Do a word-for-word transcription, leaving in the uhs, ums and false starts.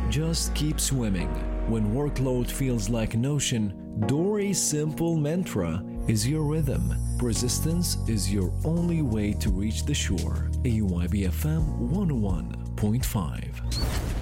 Just keep swimming. When workload feels like an ocean, Dory's simple mantra is your rhythm. Persistence is your only way to reach the shore. A U I B F M one oh one point five.